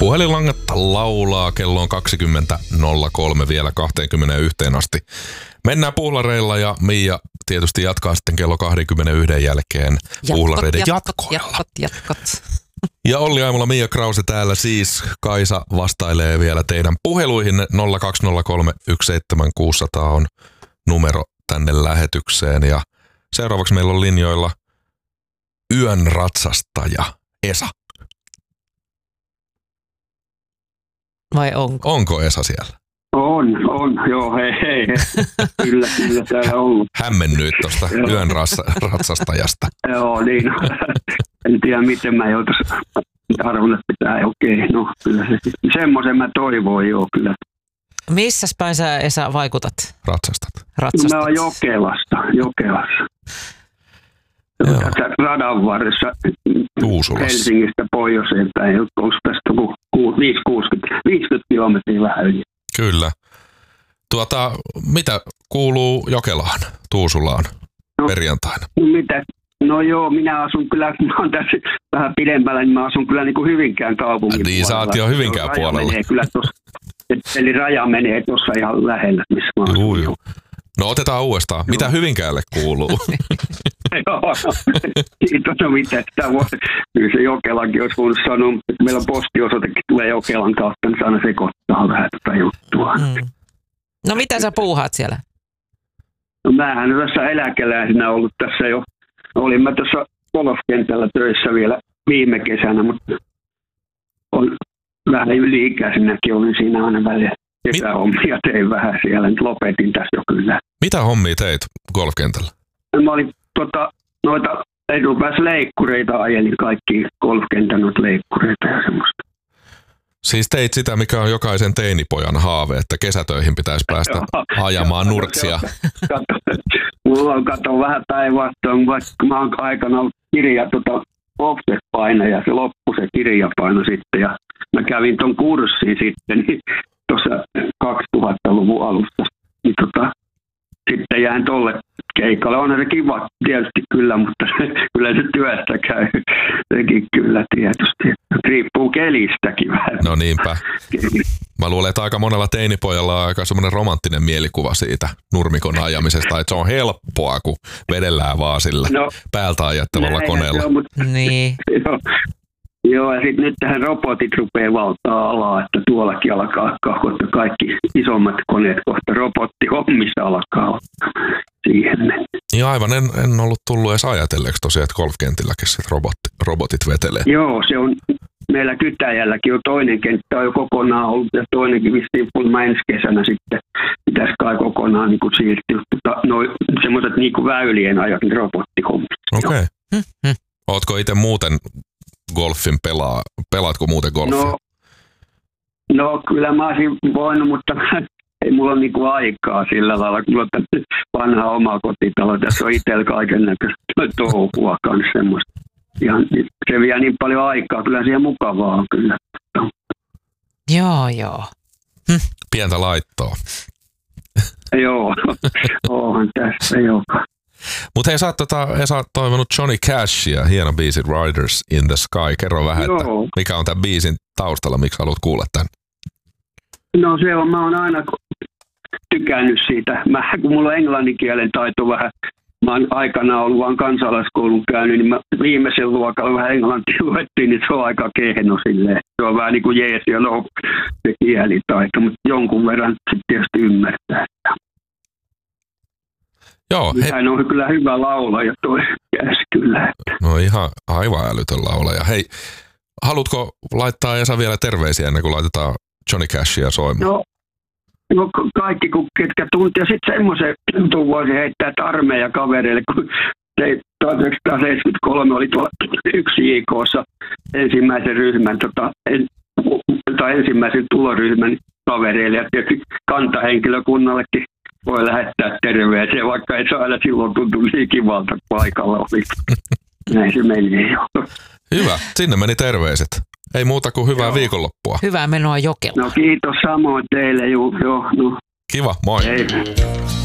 Puhelinlangat laulaa, kello on 20.03 vielä 21 asti. Mennään puhlareilla ja Miia tietysti jatkaa sitten kello 21 jälkeen puhlareiden jatkoilla. Jatkot. Ja Olli Aimola, Miia Krause täällä siis. Kaisa vastailee vielä teidän puheluihin. 020317600 on numero tänne lähetykseen. Ja seuraavaksi meillä on linjoilla yön ratsastaja Esa. Vai onko? Onko Esa siellä? On, joo, hei. Kyllä täällä on. Hämmennyitt tuosta yön ratsastajasta. Joo, niin. En tiedä, miten mä joutuisin arvon, että pitää, okei. No, kyllä se. Semmoisen mä toivoin, joo, kyllä. Missäs päin sä, Esa, vaikutat? Ratsastat. Mä oon Jokelassa. Tässä radan varressa Tuusulassa. Helsingistä pohjoiseen päin. Onko tästä 50 kilometriä vähän yli? Kyllä. Mitä kuuluu Jokelaan, Tuusulaan perjantaina? No joo, minä asun kyllä, mä oon tässä vähän pidemmällä, niin mä asun kyllä niin kuin Hyvinkään kaupungin puolella. Niin, sä oot jo Hyvinkään puolella. Eli raja menee tuossa ihan lähellä, missä mä asun. Joo. No otetaan uudestaan. Mitä Hyvinkäälle kuuluu? Joo, no mitä sitä voi. Kyllä se Jokelankin olisi voinut sanoa, että meillä on postiosoitekin tulee Jokelan kautta, niin aina sekoittaa vähän tätä juttua. No mitä sä puuhaat siellä? No mähän tässä eläkeläisenä ollut tässä jo. Olin mä tuossa golfkentällä töissä vielä viime kesänä, mutta on vähän yli-ikäisenäkin olin siinä aina välillä. Kesähommia tein vähän siellä, nyt lopetin tässä jo kyllä. Mitä hommia teit golfkentällä? Mä olin noita edunpääsleikkureita ajelin, kaikki golfkentän noita leikkureita ja semmoista. Siis teit sitä, mikä on jokaisen teinipojan haave, että kesätöihin pitäisi päästä ajamaan nurksia. Mulla on vähän päinvastoin, vaikka mä oon aikana ollut offset-paino ja se loppui se kirjapaino sitten. Ja mä kävin ton kurssin sitten niin tuossa 2000-luvun alusta. Niin sitten jäin tolle keikalle. On se kiva tietysti kyllä, mutta kyllä se työstä käy. Sekin kyllä tietysti. Riippuu kelistäkin vähän. No niinpä. Mä luulen, että aika monella teinipojalla on aika semmoinen romanttinen mielikuva siitä nurmikon ajamisesta, että se on helppoa, kun vedellään vaan sillä päältä ajattavalla koneella. Niin. Joo, ja sitten nyt tähän robotit rupeaa valtaa alaa, että tuollakin alkaa kohta kaikki isommat koneet kohta robottihommissa alkaa siihen. Niin aivan, en ollut tullut edes ajatelleeksi tosiaan, että golfkentilläkin sit robotit vetelee. Joo, se on meillä Kytäjälläkin jo toinen kenttä on jo kokonaan ollut ja toinenkin vistiin pulma ensi kesänä sitten pitäisi kai kokonaan niin kuin siirtyä. Semmoiset niin kuin väylien ajat, niin robottihommissa. Okei. Ootko itse muuten golfin pelaatko muuten golfia? No kyllä mä olisin voinut, mutta ei mulla ole niinku aikaa sillä lailla, kun mulla on vanha oma kotitalo. Tässä on itsellä kaikennäköistä touhua kanssa semmoista. Ja se vie niin paljon aikaa, kyllä siihen mukavaa on kyllä. Joo. Pientä laittoa. Joo, onhan tässä joka. Mutta hei, sä oot toivonut Johnny Cashia, hieno biisi Riders in the Sky. Kerro vähän, että mikä on tämän biisin taustalla, miksi haluat kuulla tämän? No se on, mä oon aina tykännyt siitä. Kun mulla on englanninkielen taito vähän, mä oon aikanaan ollut vaan kansalaiskoulun käynyt, niin mä viimeisen luokalla vähän englantia luettiin, niin se on aika kehno silleen. Se on vähän niin kuin jees ja no se kielitaito, mutta jonkun verran sitten tietysti ymmärtää. Joo, hän on kyllä hyvä laulaja toi Cash kyllä. No ihan aivan älytön laulaja. Hei, haluatko laittaa Esa vielä terveisiä ennen kuin laitetaan Johnny Cashia soimaan? No kaikki ketkä tuntii. Ja sitten semmoisen jutun voisi heittää, että armeijan kavereille, kun 1973 oli tuolla yksi JK:ssa ensimmäisen ryhmän, tai ensimmäisen tuloryhmän kavereille ja tietysti kantahenkilökunnallekin voi lähettää terveisiä, vaikka ei se aina silloin tuntu niin kivalta paikalla oli. Näin se meni jo. Hyvä, sinne meni terveiset. Ei muuta kuin hyvää viikonloppua. Hyvää menoa Jokelaan. No kiitos samoin teille. Joo, no. Kiva, moi. Hei.